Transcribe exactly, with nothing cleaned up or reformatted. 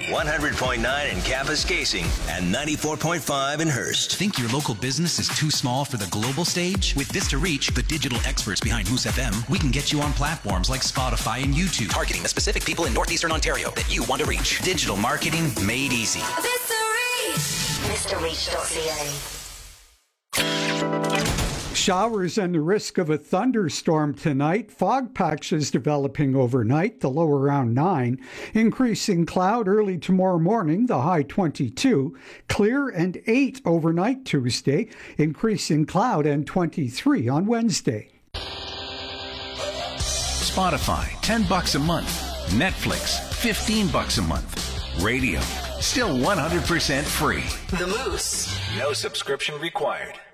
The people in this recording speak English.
one hundred point nine in Kapuskasing and ninety-four point five in Hearst. Think your local business is too small for the global stage? With Vista Reach, the digital experts behind Moose F M, we can get you on platforms like Spotify and YouTube, targeting the specific people in northeastern Ontario that you want to reach. Digital marketing made easy. Vista Reach. Vista Reach dot C A. Showers and the risk of a thunderstorm tonight. Fog patches developing overnight, the low around nine. Increasing cloud early tomorrow morning, the high twenty-two. Clear and eight overnight Tuesday. Increasing cloud and twenty-three on Wednesday. Spotify, ten bucks a month. Netflix, fifteen bucks a month. Radio, still one hundred percent free. The Moose. No subscription required.